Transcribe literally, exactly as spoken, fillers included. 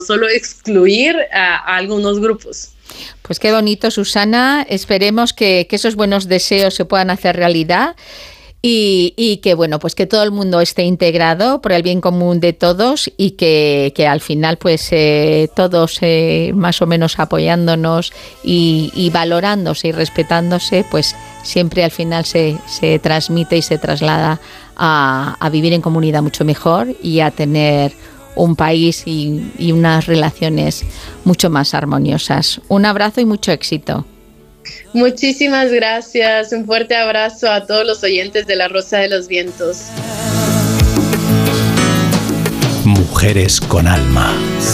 solo excluir a, a algunos grupos. Pues qué bonito, Susana. Esperemos que, que esos buenos deseos se puedan hacer realidad. Y, y que bueno, pues que todo el mundo esté integrado por el bien común de todos y que, que al final pues eh, todos eh, más o menos apoyándonos y, y valorándose y respetándose, pues siempre al final se, se transmite y se traslada a, a vivir en comunidad mucho mejor y a tener un país y, y unas relaciones mucho más armoniosas. Un abrazo y mucho éxito. Muchísimas gracias. Un fuerte abrazo a todos los oyentes de La Rosa de los Vientos. Mujeres con alma.